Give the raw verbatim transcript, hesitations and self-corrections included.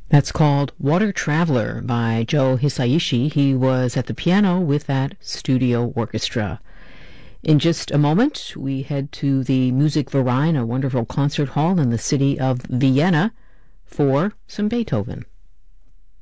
That's called Water Traveler by Joe Hisaishi. He was at the piano with that studio orchestra. In just a moment, we head to the Musikverein, a wonderful concert hall in the city of Vienna, for some Beethoven.